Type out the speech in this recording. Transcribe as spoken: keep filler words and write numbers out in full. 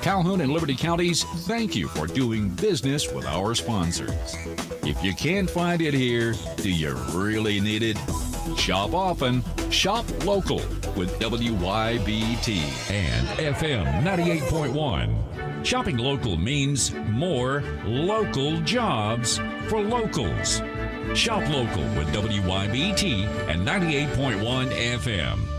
Calhoun and Liberty counties, thank you for doing business with our sponsors. If you can't find it here, do you really need it? Shop often, shop local with W Y B T and F M ninety-eight point one. Shopping local means more local jobs for locals. Shop local with W Y B T and ninety-eight point one F M.